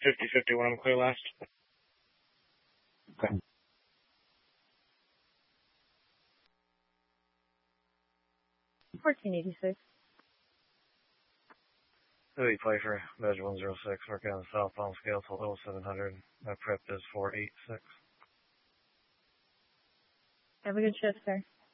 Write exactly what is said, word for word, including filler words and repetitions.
fifty fifty when I'm clear last. Okay. fourteen eighty-six. Louis Pfeiffer, badge one zero six, working on the southbound scale till oh seven hundred. My prep is four eight six. Have a good shift, sir.